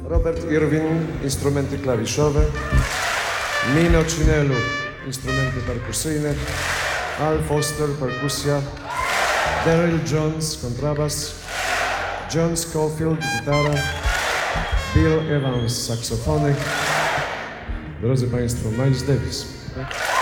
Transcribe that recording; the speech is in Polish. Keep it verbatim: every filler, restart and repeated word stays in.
Robert Irwin, instrumenty klawiszowe, Mino Cinelu, instrumenty perkusyjne, Al Foster, perkusja, Daryl Jones, kontrabas, John Scofield, gitara, Bill Evans, saksofony. Drodzy Państwo, Miles Davis.